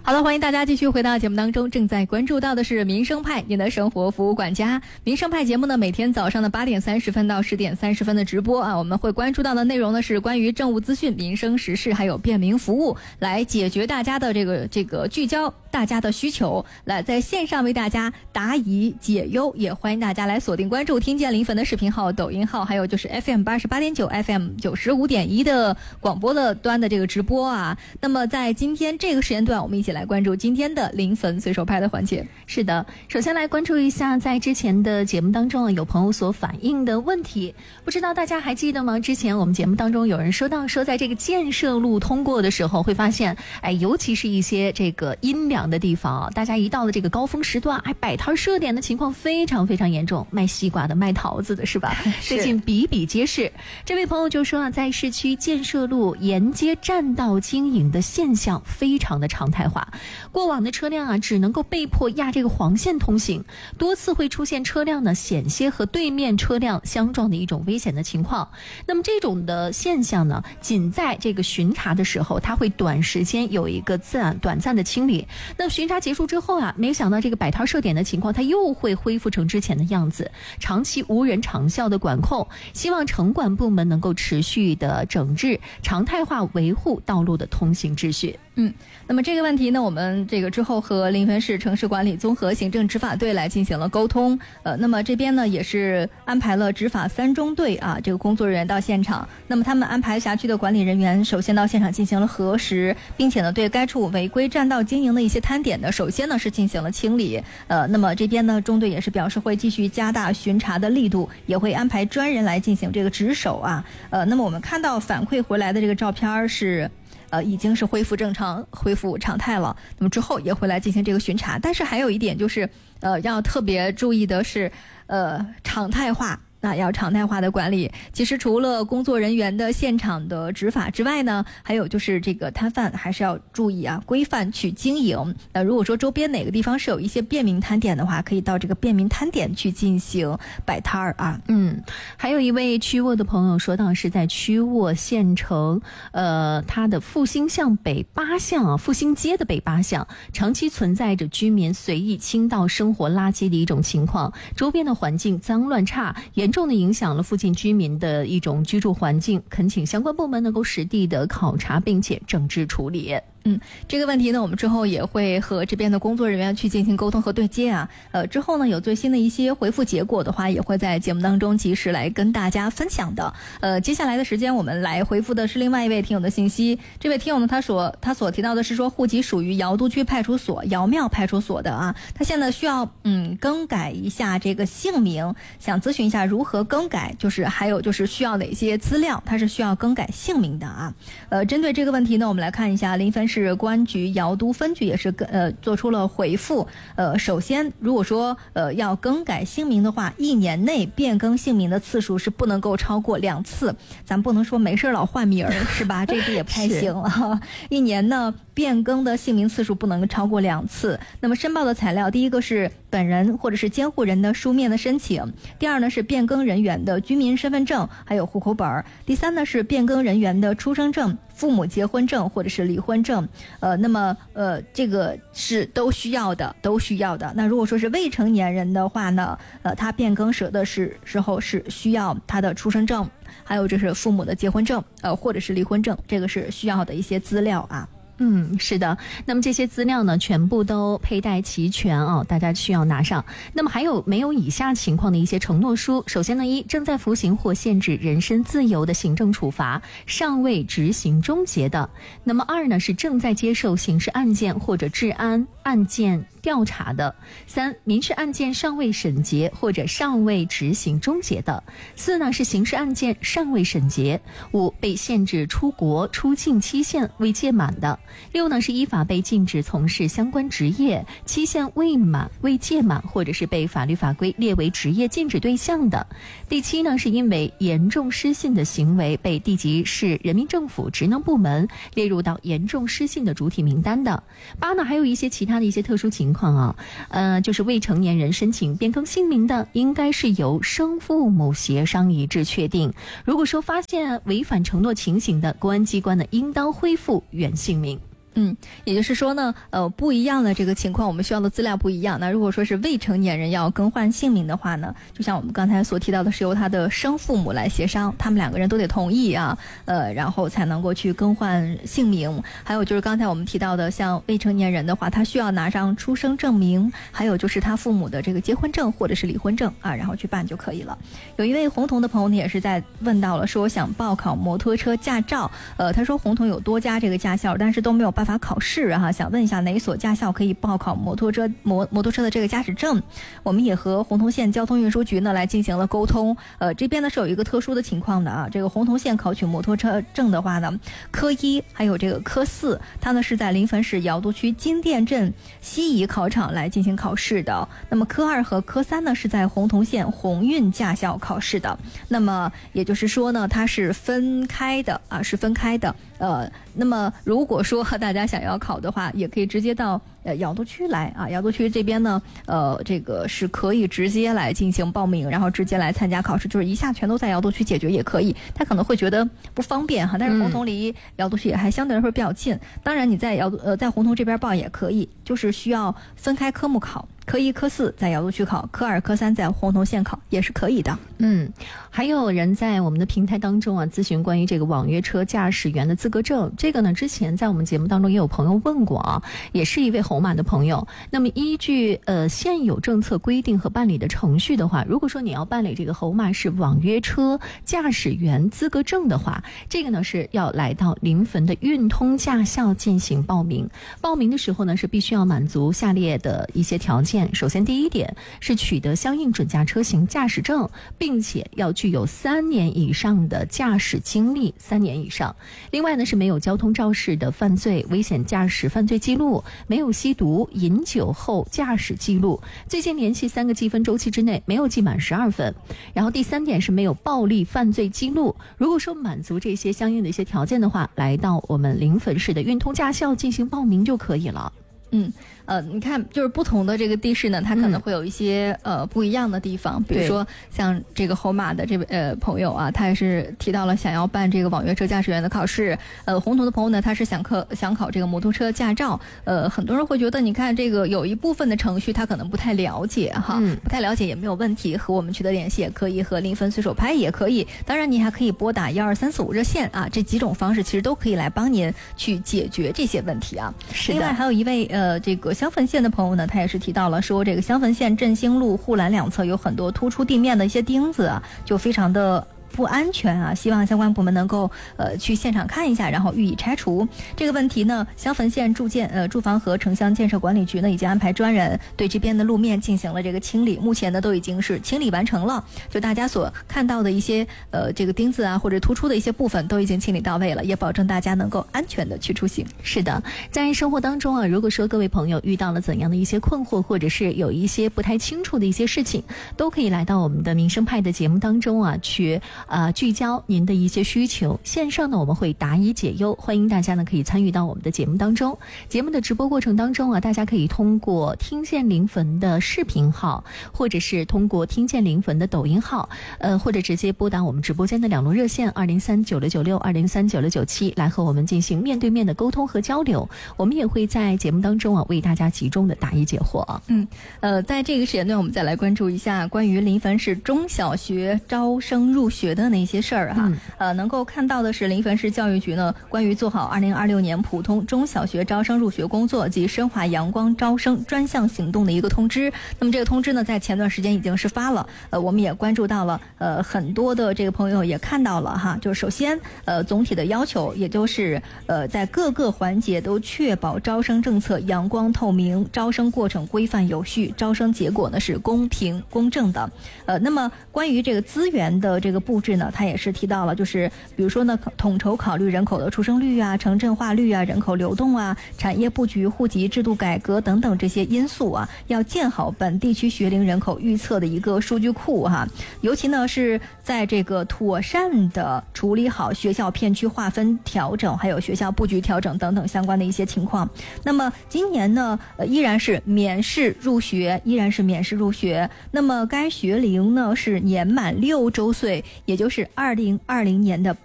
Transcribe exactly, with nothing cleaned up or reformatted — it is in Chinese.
好了，欢迎大家继续回到节目当中。正在关注到的是民生派，您的生活服务管家。民生派节目呢，每天早上的八点三十分到十点三十分的直播啊，我们会关注到的内容呢是关于政务资讯、民生时事，还有便民服务，来解决大家的这个这个聚焦大家的需求，来在线上为大家答疑解忧。也欢迎大家来锁定关注听见林粉的视频号、抖音号，还有就是 F M 八十八点九、F M 九十五点一的广播的端的这个直播啊。那么在今天这个时间段，我们一起来关注今天的林粉随手拍的环节。 是的，首先来关注一下在之前的节目当中有朋友所反映的问题，不知道大家还记得吗？之前我们节目当中有人说到说在这个建设路通过的时候会发现，哎，尤其是一些这个阴凉的地方啊，大家一到了这个高峰时段，哎，摆摊设点的情况非常非常严重，卖西瓜的、卖桃子的是吧？最近比比皆是。这位朋友就说啊，在市区建设路沿街占道经营的现象非常的常态化，过往的车辆啊只能够被迫压这个黄线通行，多次会出现车辆呢险些和对面车辆相撞的一种危险的情况。那么这种的现象呢，仅在这个巡查的时候，它会短时间有一个自然短暂的清理。那巡查结束之后啊，没想到这个摆摊设点的情况，它又会恢复成之前的样子，长期无人长效的管控。希望城管部门能够持续的整治，常态化维护道路的通行秩序。 嗯，那么这个问题呢，我们这个之后和临汾市城市管理综合行政执法队来进行了沟通。呃，那么这边呢也是安排了执法三中队啊，这个工作人员到现场。那么他们安排辖区的管理人员首先到现场进行了核实，并且呢对该处违规占道经营的一些摊点呢，首先呢是进行了清理。呃，那么这边呢中队也是表示会继续加大巡查的力度，也会安排专人来进行这个值守啊。呃，那么我们看到反馈回来的这个照片是。呃，已经是恢复正常、恢复常态了。那么之后也会来进行这个巡查，但是还有一点就是，呃，要特别注意的是，呃，常态化。那要常态化的管理，其实除了工作人员的现场的执法之外呢，还有就是这个摊贩还是要注意啊，规范去经营。那如果说周边哪个地方是有一些便民摊点的话，可以到这个便民摊点去进行摆摊儿啊。 嗯，还有一位曲沃的朋友说到，是在曲沃县城，呃，它的复兴巷北八巷啊，复兴街的北八巷，长期存在着居民随意倾倒生活垃圾的一种情况，周边的环境脏乱差，严严重的影响了附近居民的一种居住环境，恳请相关部门能够实地的考察并且整治处理。 嗯，这个问题呢，我们之后也会和这边的工作人员去进行沟通和对接啊。呃，之后呢，有最新的一些回复结果的话，也会在节目当中及时来跟大家分享的。呃，接下来的时间，我们来回复的是另外一位听友的信息。这位听友呢，他所他所提到的是说，户籍属于瑶都区派出所瑶庙派出所的啊，他现在需要嗯更改一下这个姓名，想咨询一下如何更改，就是还有就是需要哪些资料，他是需要更改姓名的啊。呃，针对这个问题呢，我们来看一下临汾市公安局瑶都分局也是呃做出了回复。呃，首先如果说呃要更改姓名的话，一年内变更姓名的次数是不能够超过两次，咱不能说没事老换名儿是吧？这个也不太行了。一年呢变更的姓名次数不能超过两次。那么申报的材料，第一个是本人或者是监护人的书面的申请，第二呢是变更人员的居民身份证还有户口本，第三呢是变更人员的出生证、父母结婚证或者是离婚证。呃，那么呃这个是都需要的，都需要的。那如果说是未成年人的话呢，呃他变更时的是时候是需要他的出生证，还有就是父母的结婚证，呃或者是离婚证，这个是需要的一些资料啊。 嗯，是的。那么这些资料呢，全部都佩戴齐全啊，大家需要拿上。那么还有没有以下情况的一些承诺书？首先呢，一，正在服刑或限制人身自由的行政处罚尚未执行终结的。那么二呢，是正在接受刑事案件或者治安案件调查的。三，民事案件尚未审结或者尚未执行终结的。四呢，是刑事案件尚未审结。五，被限制出国出境期限未届满的。六呢，是依法被禁止从事相关职业，期限未满、未届满，或者是被法律法规列为职业禁止对象的。第七呢，是因为严重失信的行为被地级市人民政府职能部门列入到严重失信的主体名单的。八呢，还有一些其他的一些特殊情况啊，呃，就是未成年人申请变更姓名的，应该是由生父母协商一致确定。如果说发现违反承诺情形的，公安机关呢应当恢复原姓名。 嗯，也就是说呢，呃，不一样的这个情况，我们需要的资料不一样。那如果说是未成年人要更换姓名的话呢，就像我们刚才所提到的，是由他的生父母来协商，他们两个人都得同意啊，呃，然后才能够去更换姓名。还有就是刚才我们提到的，像未成年人的话，他需要拿上出生证明，还有就是他父母的这个结婚证或者是离婚证啊，然后去办就可以了。有一位红彤的朋友呢，也是在问到了，说想报考摩托车驾照，呃，他说红彤有多家这个驾校，但是都没有办法考试哈、啊，想问一下哪所驾校可以报考摩托车摩摩托车的这个驾驶证？我们也和红桐县交通运输局呢来进行了沟通，呃，这边呢是有一个特殊的情况的啊，这个红桐县考取摩托车证的话呢，科一还有这个科四，它呢是在临汾市瑶都区金店镇西仪考场来进行考试的。那么科二和科三呢是在红桐县鸿运驾校考试的。那么也就是说呢，它是分开的啊，是分开的。呃，那么如果说大家想要考的话，也可以直接到呃瑶都区来啊，瑶都区这边呢，呃，这个是可以直接来进行报名，然后直接来参加考试，就是一下全都在瑶都区解决也可以。他可能会觉得不方便哈，但是红桐离瑶都区也还相对来说比较近。当然你在瑶呃在红桐这边报也可以，就是需要分开科目考。科一、科四在瑶都区考，科二、科三在红桐县考，也是可以的。 嗯，还有人在我们的平台当中啊咨询关于这个网约车驾驶员的资格证，这个呢之前在我们节目当中也有朋友问过啊，也是一位红码的朋友。那么依据呃现有政策规定和办理的程序的话，如果说你要办理这个红码是网约车驾驶员资格证的话，这个呢是要来到临汾的运通驾校进行报名。报名的时候呢是必须要满足下列的一些条件。首先第一点是取得相应准驾车型驾驶证，并且要具有三年以上的驾驶经历，三年以上。另外呢是没有交通肇事的犯罪、危险驾驶犯罪记录，没有吸毒、饮酒后驾驶记录，最近连续三个记分周期之内没有记满十二分。然后第三点是没有暴力犯罪记录。如果说满足这些相应的一些条件的话，来到我们临汾市的运通驾校进行报名就可以了。 嗯，呃，你看，就是不同的这个地市呢，它可能会有一些、嗯、呃不一样的地方。比如说像这个红马的这位呃朋友啊，他也是提到了想要办这个网约车驾驶员的考试。呃，红桐的朋友呢，他是想考想考这个摩托车驾照。呃，很多人会觉得，你看这个有一部分的程序他可能不太了解哈，嗯、不太了解也没有问题，和我们取得联系也可以，和临汾随手拍也可以。当然，你还可以拨打幺二三四五热线啊，这几种方式其实都可以来帮您去解决这些问题啊。 是的。 另外还有一位呃。呃，这个香汾县的朋友呢，他也是提到了说，这个香汾县振兴路护栏两侧有很多突出地面的一些钉子啊，就非常的不安全啊，希望相关部门能够呃去现场看一下，然后予以拆除。这个问题呢，香汾县住建呃住房和城乡建设管理局呢已经安排专人对这边的路面进行了这个清理，目前呢都已经是清理完成了，就大家所看到的一些呃这个钉子啊或者突出的一些部分都已经清理到位了，也保证大家能够安全的去出行。 是的，在生活当中啊，如果说各位朋友遇到了怎样的一些困惑，或者是有一些不太清楚的一些事情，都可以来到我们的民生派的节目当中啊去呃，聚焦您的一些需求，线上呢我们会答疑解忧，欢迎大家呢可以参与到我们的节目当中。节目的直播过程当中啊，大家可以通过听见临汾的视频号，或者是通过听见临汾的抖音号，呃，或者直接拨打我们直播间的两路热线二零三九六九六二零三九六九七来和我们进行面对面的沟通和交流。我们也会在节目当中啊为大家集中的答疑解惑。 嗯，呃，在这个时间段我们再来关注一下关于临汾市中小学招生入学的那些事儿哈、嗯，呃，能够看到的是临汾市教育局呢关于做好二零二六年普通中小学招生入学工作及深化阳光招生专项行动的一个通知。那么这个通知呢，在前段时间已经是发了，呃，我们也关注到了，呃，很多的这个朋友也看到了哈。就是首先，呃，总体的要求，也就是呃，在各个环节都确保招生政策阳光透明，招生过程规范有序，招生结果呢是公平公正的。呃，那么关于这个资源的这个布置呢，它也是提到了，就是比如说呢，统筹考虑人口的出生率啊、城镇化率啊、人口流动啊、产业布局、户籍制度改革等等这些因素啊，要建好本地区学龄人口预测的一个数据库哈、啊。尤其呢是在这个妥善的处理好学校片区划分调整，还有学校布局调整等等相关的一些情况。那么今年呢，呃，依然是免试入学，依然是免试入学。那么该学龄呢是年满六周岁，也就是二零二零年的